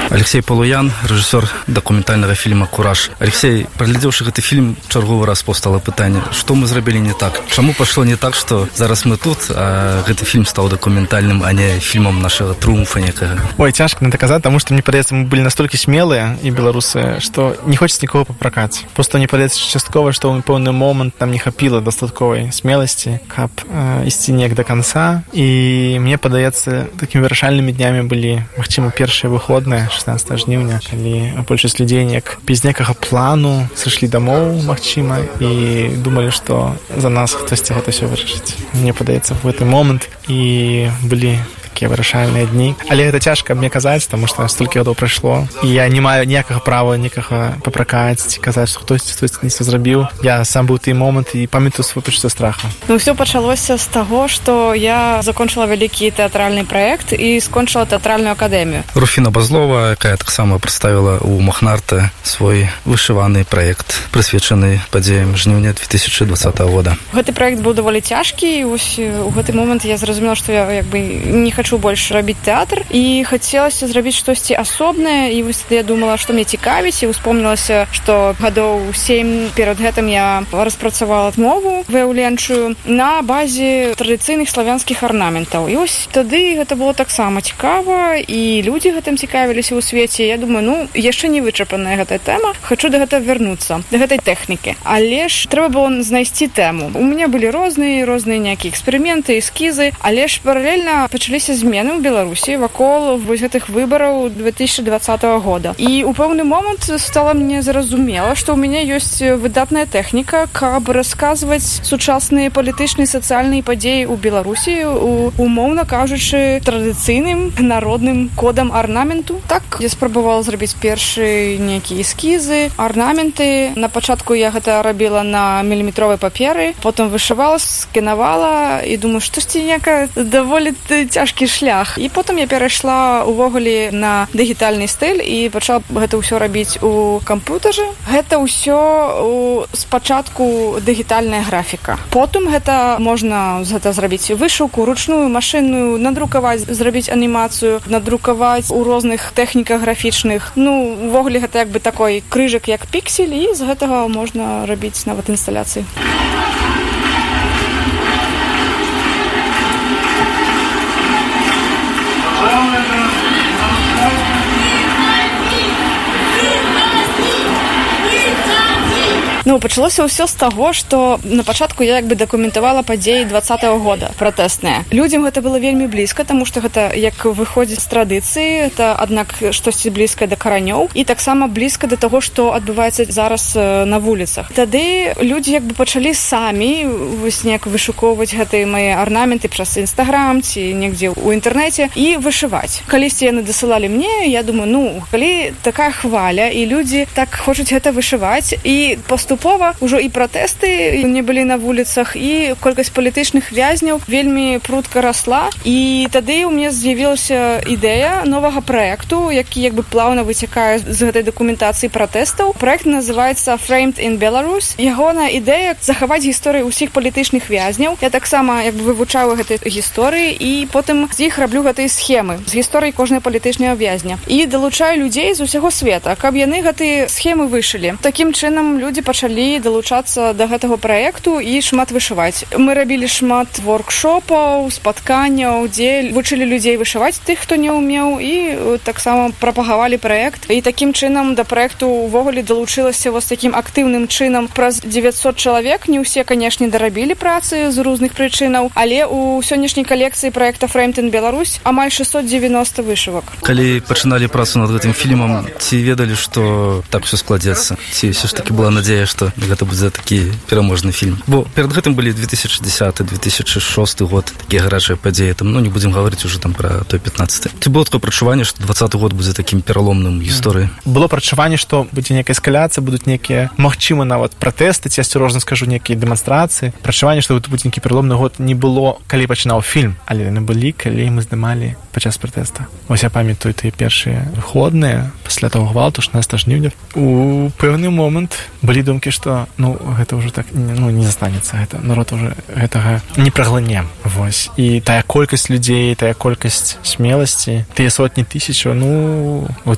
Алексей Полуян, рэжысёр дакументальнага фільма «Кураж». Алексей, праглядзеўшы гэты фільм, чарговы раз паўстала пытанне, што мы зрабілі не так? Чаму пайшло не так, што зараз мы тут, а гэты фільм стаў дакументальным, а не фільмам нашага трыумфа некага? Ой, цяжка на доказаць, таму што мне падаецца, мы былі настолькі смелыя і беларусы, што не хочацца нікога папракаць. Просто мне падаецца часткова, што ў пэўны момант нам не хапіла дастатковай смеласці, каб ісці неяк да канца. І мне падаецца, такімі вырашальнымі днямі былі, магчыма, першыя выходныя 16 жніўня, калі большасць людзей неяк без некага плану сышлі дамоў, магчыма, і думалі, што за нас хтосьці гэта ўсё вырашыць. Мне падаецца, в гэты момант і былі такія вырашальныя дні. Але гэта цяжка мне казаць, таму што столькі гадоў прайшло, і я не маю ніякага права нікага папракаць ці казаць, што хтосьці нешта зрабіў. Я сам быў той момант і памятаю сваё пачуццё страху. Ўсё пачалося з таго, што я закончыла вялікі тэатральны праект і скончыла тэатральную акадэмію. Руфіна Базлова, якая таксама прадставіла ў Махнарта свой вышываны праект, прысвечаны падзеям жніўня 2020 года. Гэты праект быў даволі цяжкі, і вось у гэты момант я зразумела, што я не хочу больш рабіць тэатр, і хацелася зрабіць штосьці асобнае, і вось я думала, што мне цікавіць, і успомнілася, што гадоў 7 перад гэтым я распрацавала мову выяўленчую на базе традыцыйных славянскіх арнаментаў. І вось тады гэта было таксама цікава, і людзі гэтым цікавіліся ў свеце. Я думаю, яшчэ не вычарпаная гэтая тэма, хачу да гэта вярнуцца, да гэтай тэхнікі. Але ж трэба было знайсці тэму. У мяне былі розныя нейкія эксперыменты, эскізы, але ж паралельна пачаліся змены ў Беларусі вакол вось гэтых выбараў 2020 года. І ў пэўны момант стала мне зразумела, што ў мяне ёсць выдатная тэхніка, каб расказваць сучасныя палітычныя сацыяльныя падзеі ў Беларусі, умоўна кажучы, традыцыйным народным кодам арнаменту. Так, я спрабавала зрабіць першыя нейкія эскізы, арнаменты. На пачатку я гэта рабіла на міліметровай паперы, потым вышывала, сканавала і думаю, штосьці некая даволі цяжкі шлях. І потым я перайшла увогуле на дыгітальны стыль і пачала гэта ўсё рабіць у камп'ютары. Гэта ўсё спачатку дыгітальная графіка. Потым гэта можна зрабіць вышыўку, ручную, машынную, надрукаваць, зрабіць анімацыю, надрукаваць у розных тэхніках графічных. Увогуле гэта як бы такой крыжык, як піксель, і з гэтага можна рабіць нават інсталяцыі. Пачалося ўсё з таго, што на пачатку я дакументавала падзеі 2020 года, пратэсныя. Людзям гэта было вельмі блізка, таму што гэта як выходзіць з традыцыі, это, аднак, штосьці блізкае да каранёў, і таксама блізка да таго, што адбываецца зараз на вуліцах. Тады людзі пачалі самі неяк вышукоўваць гэтыя мае арнаменты праз Інстаграм ці негдзе ў інтэрнэце і вышываць. Калісьці яны дасылалі мне, я думаю, калі такая хваля, і людзі так хочуць гэта вышываць, і паступова ўжо і пратэсты не былі на вуліцах, і колькасць палітычных вязняў вельмі прудка расла. І тады ў мяне з'явілася ідэя новага праекту, які плаўна выцякае з гэтай дакументацыі пратэстаў. Праект называецца Framed in Belarus. Ягоная ідэя захаваць гісторыі ўсіх палітычных вязняў. Я таксама вывучаю гэтыя гісторыі і потым з іх раблю гэтыя схемы з гісторыі кожнай палітычнага вязня. І далучаю людзей з усяго света, каб яны гэтыя схемы вышылі. Такім чынам людзі пачалі далучацца да гэтага праекту і шмат вышываць. Мы рабілі шмат воркшопаў, спатканняў, дзе вучылі людзей вышываць тых, хто не ўмеў, і таксама прапагавалі праект. І такім чынам да праекту ўвогуле далучылася вось такім актыўным чынам праз 900 чалавек. Не ўсе, канешне, дарабілі працы з розных прычынаў, але ў сённяшняй калекцыі праекта Framed in Belarus амаль 690 вышывак. Калі пачыналі працу над гэтым фільмам, ці ведалі, што так усё складзецца? Ці ўсё ж такі была надзея, што гэта будзе такі пераможны фільм? Бо перад гэтым былі 2010-2006 год, такія гарачыя падзеі, не будзем гаварыць уже пра той 15. Ці было такое прадчуванне, што 20 год будзе такім пераломным гісторыі? Было прадчуванне, што будзе нейкая эскаляцыя, будуць нейкія, магчыма, нават пратэсты, ці асцярожна скажу, нейкія дэманстрацыі. Прадчуванне, што гэта будзе нейкі пераломны год, не было, калі пачынаў фільм, але яны былі, калі мы здымалі падчас пратэста. Вось я памятаю тыя першыя выходныя пасля таго гвалту 16 жніўня. У пэўны момант былі думкі, што гэта ўжо так не застанецца, гэта народ уже гэтага не праглыне. Вось. І тая колькасць людзей, тая колькасць смеласці, тыя сотні тысячаў,